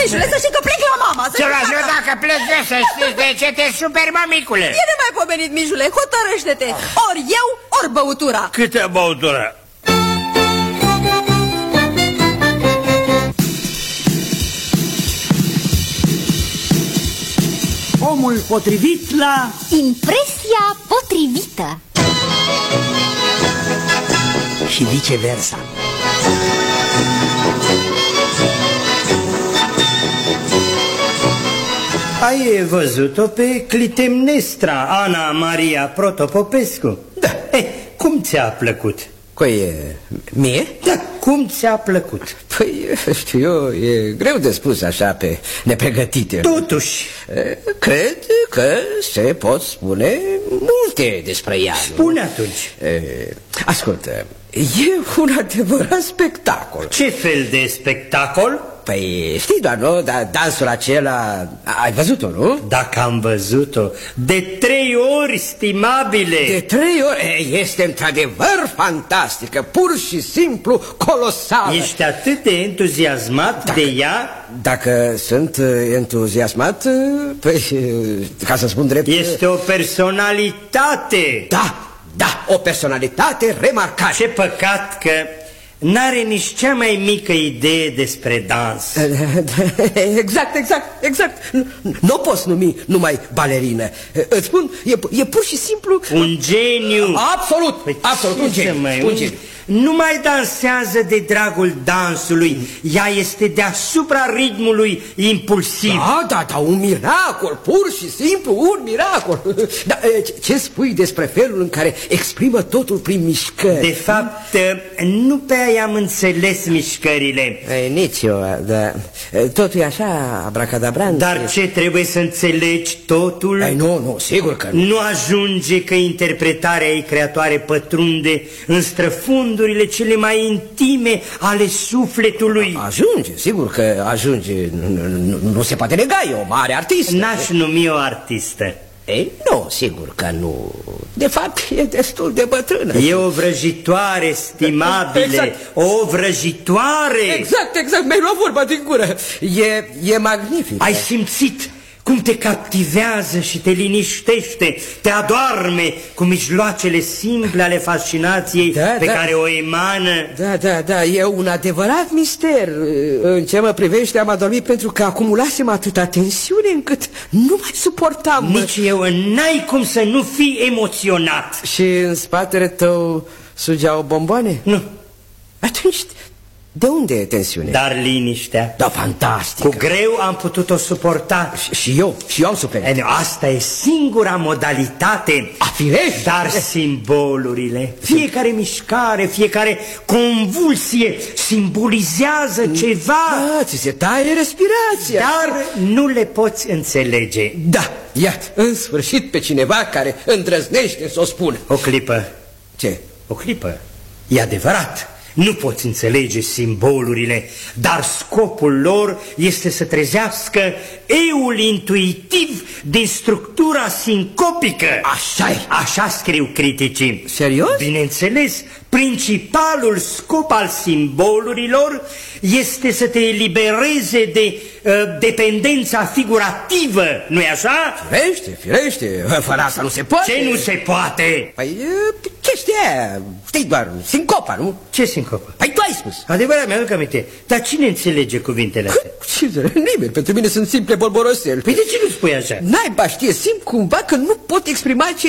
Mijule, să știi că plec la mama. Eu dacă plec eu, să știți de ce te superi, mămicule. E nemaipomenit, Mijule, hotărăște-te. Ori eu, ori băutura. Câtă băutură? Omul potrivit la impresia potrivită. și viceversa. Ai văzut-o pe Clitemnestra, Ana Maria Protopopescu? Da. Cum ți-a plăcut? Mie? Da, cum ți-a plăcut? Păi, știu eu, e greu de spus așa pe nepregătite. Totuși, cred că se pot spune multe despre ea. spune atunci. Ascultă, e un adevărat spectacol. Ce fel de spectacol? Păi, știi doar, nu? Dansul acela, ai văzut-o, nu? Dacă am văzut-o, de 3 ori, stimabile. De 3 ori? Este într-adevăr fantastică, pur și simplu colosală. Ești atât de entuziasmat de ea? Dacă sunt entuziasmat, păi, ca să spun drept... Este o personalitate. Da, o personalitate remarcabilă. Ce păcat că n-are nici cea mai mică idee despre dans. Exact. Nu o poți numi numai balerină. Îți spun, e pur și simplu... Un geniu. Absolut, un geniu. Nu mai dansează de dragul dansului. Ea este deasupra ritmului impulsiv. Da, un miracol, pur și simplu un miracol. Dar ce spui despre felul în care exprimă totul prin mișcări? De fapt, nu pe aia am înțeles mișcările. Nici eu, dar totul e așa, abracadabrant. Dar ce trebuie să înțelegi totul? Nu, sigur că nu. Nu ajunge că interpretarea ei creatoare pătrunde în străfundurile cele mai intime ale sufletului. Ajunge, sigur că ajunge. Nu se poate nega, e o mare artistă. N-aș numi o artistă. Nu, sigur că nu. De fapt, e destul de bătrână. E o vrăjitoare, stimabile. Exact. O vrăjitoare. Exact, mi-ai luat vorba din gură. E magnific. Ai simțit cum te captivează și te liniștește, te adoarme cu mijloacele simple ale fascinației pe care o emană. Da, e un adevărat mister. În ce mă privește, am adormit pentru că acumulasem atâta tensiune încât nu mai suportam. Nici eu, n-ai cum să nu fii emoționat. Și în spatele tău sugeau bomboane? Nu. Atunci... de unde e tensiune? Dar liniștea. Da, fantastic. Cu greu am putut-o suporta. Și eu am suferit. Asta e singura modalitate. Firește. Dar simbolurile, fiecare mișcare, fiecare convulsie simbolizează ceva. Da, ți se taie respirația. Dar nu le poți înțelege. Da, iată, în sfârșit pe cineva care îndrăznește să o spună. O clipă. Ce? O clipă. E adevărat. Nu poți înțelege simbolurile, dar scopul lor este să trezească eul intuitiv din structura sincopică. Așa-i. Așa scriu criticii. Serios? Bineînțeles, principalul scop al simbolurilor este să te elibereze de dependența figurativă, nu-i așa? Firește, fără asta nu se poate. Ce nu se poate? Păi, chestia aia, știi doar, sincopa, nu? Ce sincopă? Păi tu ai spus. Adevărat, mi-aduc aminte. Dar cine înțelege cuvintele astea? Nimeni, pentru mine sunt simple bolboroseli. Păi de ce nu spui așa? Naiba știe, simt cumva că nu pot exprima ce